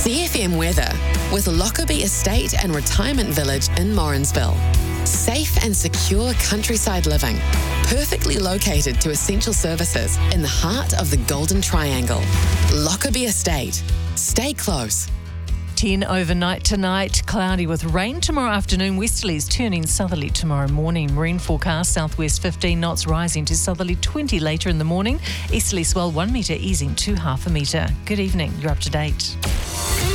CFM weather with Lockerbie Estate and Retirement Village in Morrinsville. Safe and secure countryside living, perfectly located to essential services in the heart of the Golden Triangle. Lockerbie Estate. Stay close. 10 overnight tonight, cloudy with rain tomorrow afternoon, westerlies turning southerly tomorrow morning. Marine forecast, southwest 15 knots rising to southerly 20 later in the morning. Easterly swell 1 metre easing to half a metre. Good evening, you're up to date.